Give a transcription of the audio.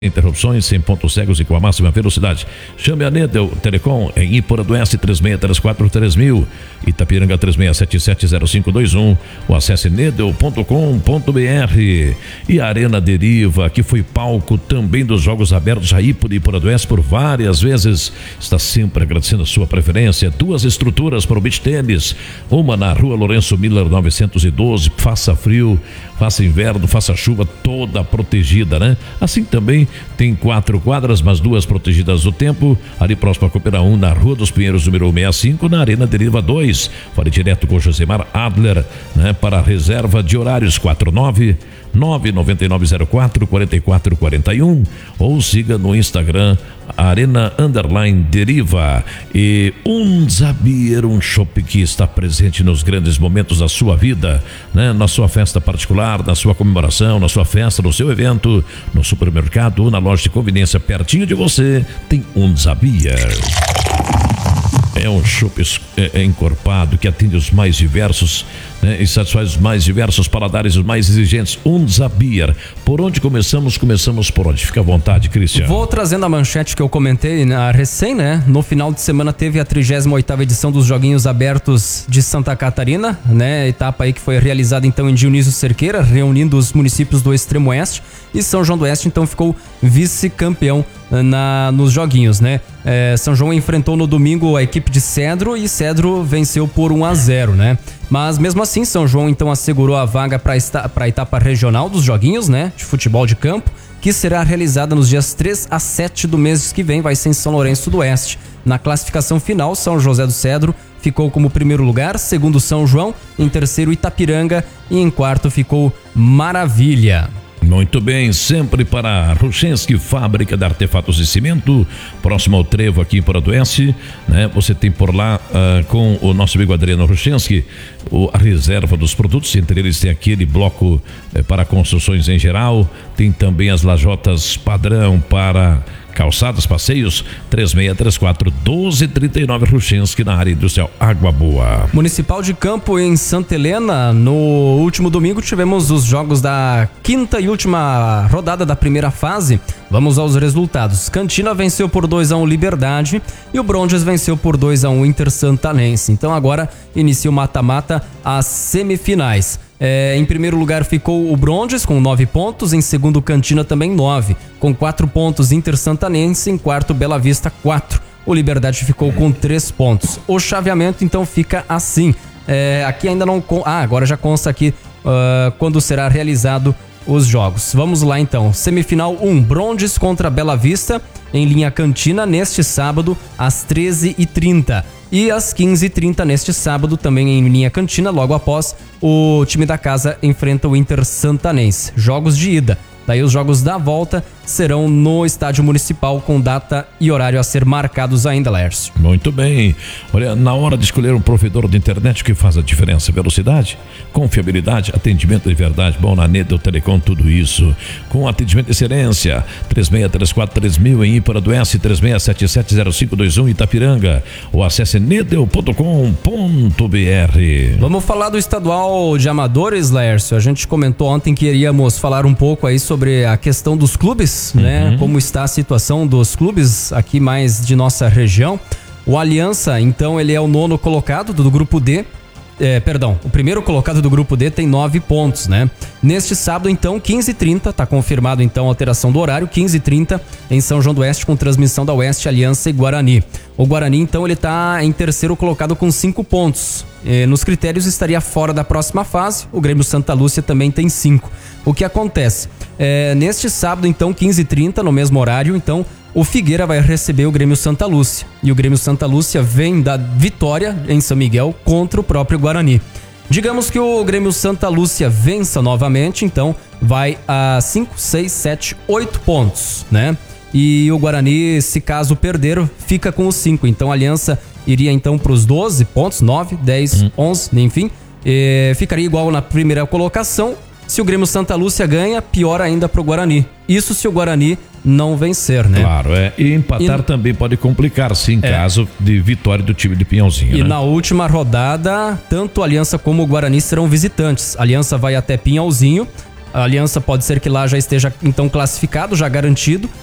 interrupções, sem pontos cegos e com a máxima velocidade. Chame a Nedel Telecom em Ipora do Oeste 36343000, Itapiranga 36770521, ou acesse nedel.com.br. E a Arena Deriva, que foi palco também dos Jogos Abertos Ipora e Ipora do Oeste por várias vezes, está sempre agradecendo a sua preferência. 2 estruturas para o beach tênis, uma na Rua Lourenço Miller 912, faça frio, faça inverno, faça chuva, toda protegida, né? Assim também tem 4 quadras, mas 2 protegidas do tempo, ali próximo a Coopera 1, na Rua dos Pinheiros, número 65, na Arena Deriva 2. Fale direto com Josemar Adler, né? Para a reserva de horários 49999044441, ou siga no Instagram Arena_Deriva. E Unzabier, um shopping que está presente nos grandes momentos da sua vida, né? Na sua festa particular, na sua comemoração, na sua festa, no seu evento, no supermercado ou na loja de conveniência pertinho de você, tem Unzabier. É um chopp encorpado que atende os mais diversos, né, e satisfaz os mais diversos paladares, os mais exigentes. Unzabier. Por onde começamos? Começamos por onde? Fica à vontade, Cristian. Vou trazendo a manchete que eu comentei recém, né? No final de semana teve a 38ª edição dos Joguinhos Abertos de Santa Catarina, né? Etapa aí que foi realizada então em Dionísio Cerqueira, reunindo os municípios do Extremo Oeste, e São João do Oeste então ficou vice-campeão nos joguinhos, né? São João enfrentou no domingo a equipe de Cedro e Cedro venceu por 1-0, né? Mas mesmo assim, São João então assegurou a vaga para a etapa regional dos joguinhos, né? De futebol de campo, que será realizada nos dias 3 a 7 do mês que vem, vai ser em São Lourenço do Oeste. Na classificação final, São José do Cedro ficou como primeiro lugar, segundo São João, em terceiro Itapiranga e em quarto ficou Maravilha. Muito bem, sempre para a Ruchenski, fábrica de artefatos de cimento, próximo ao Trevo aqui em Ipora do Oeste, né? Você tem por lá com o nosso amigo Adriano Ruchenski a reserva dos produtos, entre eles tem aquele bloco para construções em geral, tem também as lajotas padrão para calçadas, passeios, 3634-1239 Ruchenski, na área industrial Água Boa. Municipal de Campo em Santa Helena, no último domingo tivemos os jogos da 5ª e última rodada da primeira fase. Vamos aos resultados. Cantina venceu por 2-1 Liberdade e o Brondes venceu por 2-1 Inter Santanense. Então agora inicia o mata-mata, as semifinais. Em primeiro lugar ficou o Brondes com 9 pontos, em segundo Cantina também 9, com 4 pontos Inter Santanense, em quarto Bela Vista 4. O Liberdade ficou com 3 pontos. O chaveamento então fica assim. Aqui ainda não... agora já consta aqui quando será realizado os jogos. Vamos lá então. Semifinal 1, Brondes contra Bela Vista, em linha Cantina, neste sábado, às 13h30. E às 15h30 neste sábado, também em linha Cantina, logo após, o time da casa enfrenta o Inter Santanense. Jogos de ida. Daí os jogos da volta serão no estádio municipal, com data e horário a ser marcados ainda, Lércio. Muito bem. Olha, na hora de escolher um provedor de internet, o que faz a diferença? Velocidade, confiabilidade, atendimento de verdade. Bom, na Nedel Telecom, tudo isso. Com atendimento de excelência. 36343000 em Ipora do Oeste, 36770521 Itapiranga. Ou acesse nedel.com.br. Vamos falar do estadual de amadores, Lércio. A gente comentou ontem que iríamos falar um pouco aí sobre a questão dos clubes, né? Como está a situação dos clubes aqui mais de nossa região. O Aliança, então, ele é o 9º colocado do grupo D. O primeiro colocado do grupo D tem 9 pontos, né? Neste sábado, então, 15h30, tá confirmado então a alteração do horário, 15h30 em São João do Oeste, com transmissão da Oeste, Aliança e Guarani. O Guarani, então, ele tá em terceiro colocado com 5 pontos. Nos critérios estaria fora da próxima fase. O Grêmio Santa Lúcia também tem 5. O que acontece? Neste sábado, então, 15h30, no mesmo horário, então, o Figueira vai receber o Grêmio Santa Lúcia. E o Grêmio Santa Lúcia vem da vitória em São Miguel contra o próprio Guarani. Digamos que o Grêmio Santa Lúcia vença novamente, então vai a 5, 6, 7, 8 pontos, né? E o Guarani, se caso perder, fica com os 5. Então a Aliança iria então para os 12 pontos, 9, 10, 11, enfim. Ficaria igual na primeira colocação. Se o Grêmio Santa Lúcia ganha, pior ainda pro Guarani. Isso se o Guarani não vencer, né? Claro, E empatar também pode complicar, sim, em caso de vitória do time de Pinhalzinho, E né? na última rodada, tanto a Aliança como o Guarani serão visitantes. A Aliança vai até Pinhalzinho A Aliança pode ser que lá já esteja então classificado, já garantido.